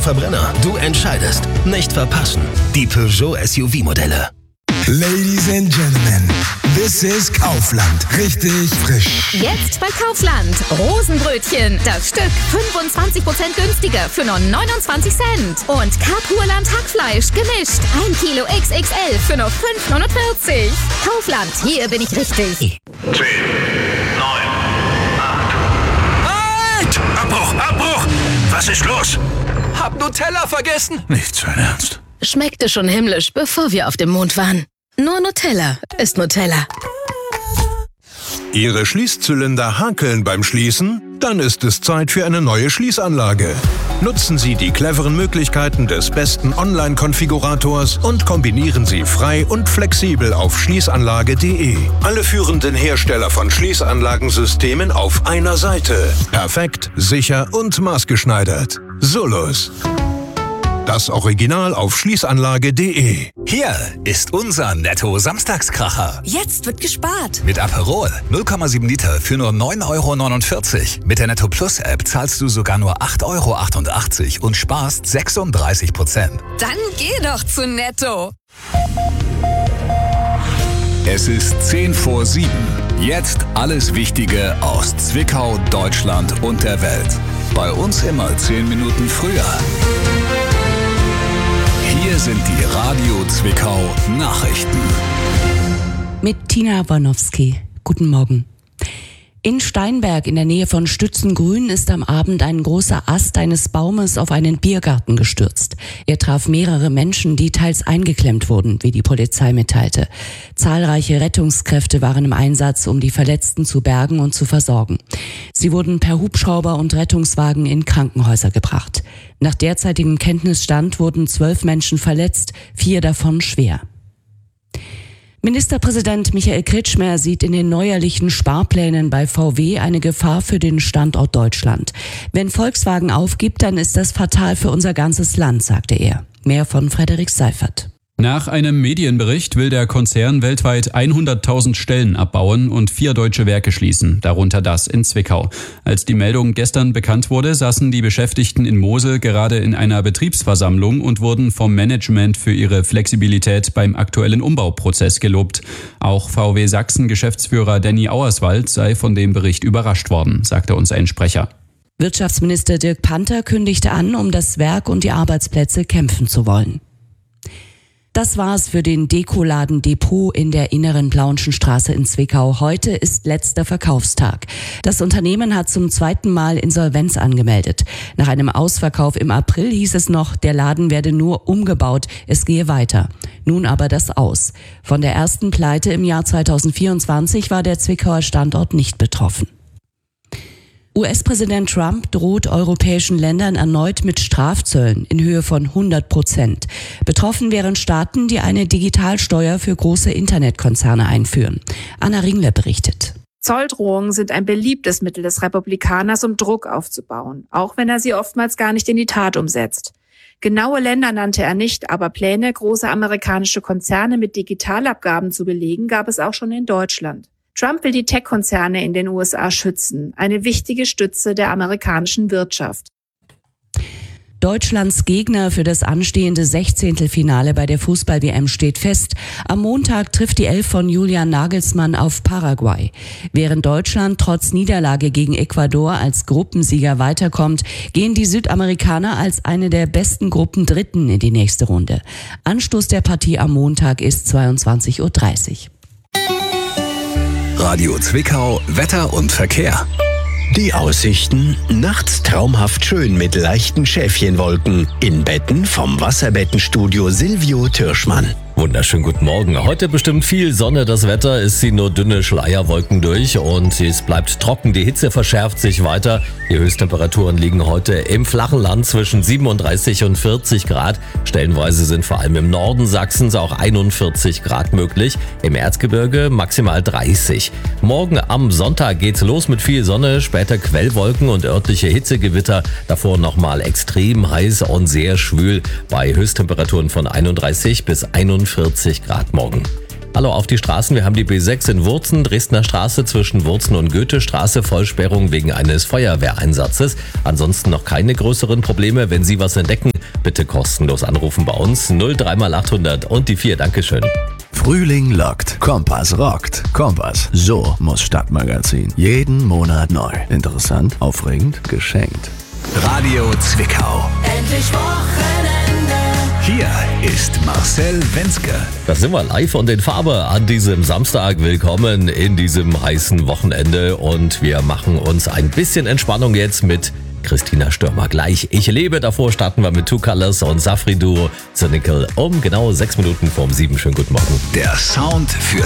oder Verbrenner? Du entscheidest. Nicht verpassen. Die Peugeot SUV-Modelle. Ladies and Gentlemen, this is Kaufland. Richtig frisch. Jetzt bei Kaufland. Rosenbrötchen. Das Stück 25% günstiger für nur 29 Cent. Und Kapurland Hackfleisch gemischt. 1 Kilo XXL für nur 5,49. Kaufland, hier bin ich richtig. 10, 9, 8. Halt! Abbruch! Was ist los? Hab Nutella vergessen. Nicht sein Ernst. Schmeckte schon himmlisch, bevor wir auf dem Mond waren. Nur Nutella ist Nutella. Ihre Schließzylinder hakeln beim Schließen? Dann ist es Zeit für eine neue Schließanlage. Nutzen Sie die cleveren Möglichkeiten des besten Online-Konfigurators und kombinieren Sie frei und flexibel auf schließanlage.de. Alle führenden Hersteller von Schließanlagensystemen auf einer Seite. Perfekt, sicher und maßgeschneidert. Solus. Das Original auf schließanlage.de. Hier ist unser Netto-Samstagskracher. Jetzt wird gespart. Mit Aperol 0,7 Liter für nur 9,49 €. Mit der Netto Plus App zahlst du sogar nur 8,88 € und sparst 36%. Dann geh doch zu Netto. Es ist 10 vor 7. Jetzt alles Wichtige aus Zwickau, Deutschland und der Welt. Bei uns immer 10 Minuten früher. Hier sind die Radio Zwickau Nachrichten. Mit Tina Warnowski. Guten Morgen. In Steinberg in der Nähe von Stützengrün ist am Abend ein großer Ast eines Baumes auf einen Biergarten gestürzt. Er traf mehrere Menschen, die teils eingeklemmt wurden, wie die Polizei mitteilte. Zahlreiche Rettungskräfte waren im Einsatz, um die Verletzten zu bergen und zu versorgen. Sie wurden per Hubschrauber und Rettungswagen in Krankenhäuser gebracht. Nach derzeitigem Kenntnisstand wurden 12 Menschen verletzt, 4 davon schwer. Ministerpräsident Michael Kretschmer sieht in den neuerlichen Sparplänen bei VW eine Gefahr für den Standort Deutschland. Wenn Volkswagen aufgibt, dann ist das fatal für unser ganzes Land, sagte er. Mehr von Frederik Seifert. Nach einem Medienbericht will der Konzern weltweit 100.000 Stellen abbauen und 4 deutsche Werke schließen, darunter das in Zwickau. Als die Meldung gestern bekannt wurde, saßen die Beschäftigten in Mosel gerade in einer Betriebsversammlung und wurden vom Management für ihre Flexibilität beim aktuellen Umbauprozess gelobt. Auch VW Sachsen-Geschäftsführer Danny Auerswald sei von dem Bericht überrascht worden, sagte uns ein Sprecher. Wirtschaftsminister Dirk Panther kündigte an, um das Werk und die Arbeitsplätze kämpfen zu wollen. Das war's für den Dekoladen Depot in der inneren Plauenschenstraße in Zwickau. Heute ist letzter Verkaufstag. Das Unternehmen hat zum 2. Mal Insolvenz angemeldet. Nach einem Ausverkauf im April hieß es noch, der Laden werde nur umgebaut, es gehe weiter. Nun aber das Aus. Von der ersten Pleite im Jahr 2024 war der Zwickauer Standort nicht betroffen. US-Präsident Trump droht europäischen Ländern erneut mit Strafzöllen in Höhe von 100%. Betroffen wären Staaten, die eine Digitalsteuer für große Internetkonzerne einführen. Anna Ringler berichtet. Zolldrohungen sind ein beliebtes Mittel des Republikaners, um Druck aufzubauen, auch wenn er sie oftmals gar nicht in die Tat umsetzt. Genaue Länder nannte er nicht, aber Pläne, große amerikanische Konzerne mit Digitalabgaben zu belegen, gab es auch schon in Deutschland. Trump will die Tech-Konzerne in den USA schützen, eine wichtige Stütze der amerikanischen Wirtschaft. Deutschlands Gegner für das anstehende 16. Finale bei der Fußball-WM steht fest. Am Montag trifft die Elf von Julian Nagelsmann auf Paraguay. Während Deutschland trotz Niederlage gegen Ecuador als Gruppensieger weiterkommt, gehen die Südamerikaner als eine der besten Gruppen Dritten in die nächste Runde. Anstoß der Partie am Montag ist 22:30 Uhr. Radio Zwickau, Wetter und Verkehr. Die Aussichten: nachts traumhaft schön mit leichten Schäfchenwolken. In Betten vom Wasserbettenstudio Silvio Türschmann. Wunderschönen guten Morgen. Heute bestimmt viel Sonne. Das Wetter, es ziehen nur dünne Schleierwolken durch und es bleibt trocken. Die Hitze verschärft sich weiter. Die Höchsttemperaturen liegen heute im flachen Land zwischen 37 und 40 Grad. Stellenweise sind vor allem im Norden Sachsens auch 41 Grad möglich. Im Erzgebirge maximal 30. Morgen am Sonntag geht's los mit viel Sonne, später Quellwolken und örtliche Hitzegewitter. Davor nochmal extrem heiß und sehr schwül bei Höchsttemperaturen von 31 bis 41 Grad morgen. Hallo auf die Straßen, wir haben die B6 in Wurzen, Dresdner Straße zwischen Wurzen und Goethestraße, Vollsperrung wegen eines Feuerwehreinsatzes. Ansonsten noch keine größeren Probleme. Wenn Sie was entdecken, bitte kostenlos anrufen bei uns. 03 mal 800 und die 4. Dankeschön. Frühling lockt, Kompass rockt. Kompass, so muss Stadtmagazin. Jeden Monat neu. Interessant, aufregend, geschenkt. Radio Zwickau. Endlich Wochenende. Hier ist Marcel Wenzke. Da sind wir live und in Farbe an diesem Samstag. Willkommen in diesem heißen Wochenende und wir machen uns ein bisschen Entspannung jetzt mit Christina Stürmer gleich. Ich lebe, davor starten wir mit Two Colors und Safri Duo, The Nickel um genau 6 Minuten vorm 7. Schönen guten Morgen. Der Sound für